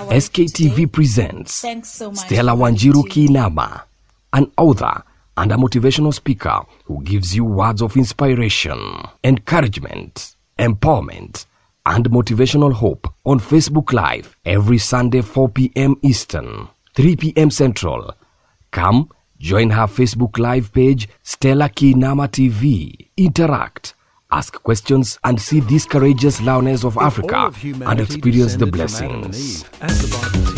SKTV presents So Stella Wanjiru Kiinama, an author and a motivational speaker who gives you words of inspiration, encouragement, empowerment, and motivational hope on Facebook Live every Sunday 4 p.m. Eastern, 3 p.m. Central. Come, join her Facebook Live page, Stella Kiinama TV. Interact, ask questions, and see these courageous lioness of Africa and experience the blessings.